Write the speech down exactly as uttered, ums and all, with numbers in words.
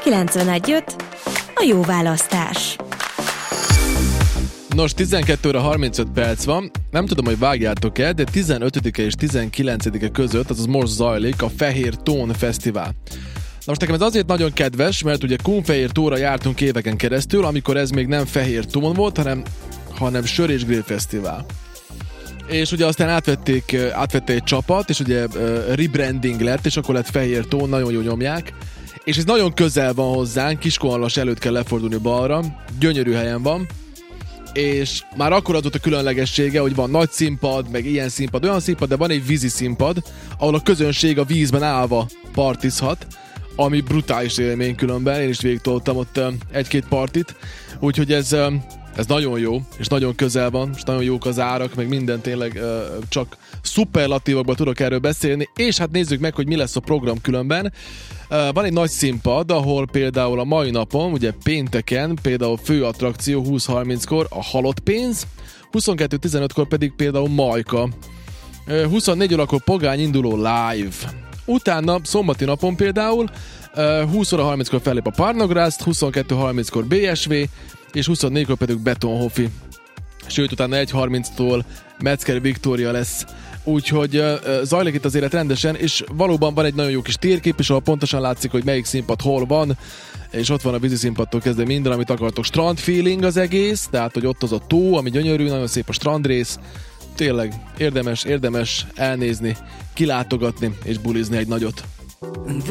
kilencvenegy öt a jó választás. Nos, tizenkettő óra harmincöt perc van, nem tudom, hogy vágjátok-e, de tizenötödike és tizenkilencedike között, azaz most zajlik a Fehér Tón Fesztivál. Na most nekem ez azért nagyon kedves, mert ugye Kunfehér tóra jártunk éveken keresztül, amikor ez még nem Fehér Tón volt, hanem, hanem Sör és Grill Fesztivál. És ugye aztán átvették, átvette egy csapat, és ugye uh, rebranding lett, és akkor lett Fehér Tón, nagyon jól nyomják. És ez nagyon közel van hozzánk, Kiskunhalas előtt kell lefordulni balra, gyönyörű helyen van. És már akkor adott a különlegessége, hogy van nagy színpad, meg ilyen színpad, olyan színpad, de van egy vízi színpad, ahol a közönség a vízben állva partizhat, ami brutális élmény különben, én is végigtoltam ott egy-két partit, úgyhogy ez, ez nagyon jó, és nagyon közel van, és nagyon jók az árak, meg minden tényleg csak szuperlatívokban tudok erről beszélni, és hát nézzük meg, hogy mi lesz a program különben. Van egy nagy színpad, ahol például a mai napon, ugye pénteken, például fő attrakció húsz harminckor a Halott pénz, huszonkettő tizenötkor pedig például Majka. huszonnégy órakor Pogány induló live. Utána szombati napon például húsz óra harminckor fellép a Parnograszt, huszonkettő harminckor bé es vé, és huszonnégykor pedig Betonhofi. Sőt, utána egy harminctól Metzger Viktória lesz. Úgyhogy uh, zajlik itt az élet rendesen, és valóban van egy nagyon jó kis térkép is, ahol pontosan látszik, hogy melyik színpad hol van, és ott van a vízi színpadtól kezdve minden, amit akartok. Strand feeling az egész, tehát, hogy ott az a tó, ami gyönyörű, nagyon szép a strandrész. Tényleg érdemes, érdemes elnézni, kilátogatni és bulizni egy nagyot.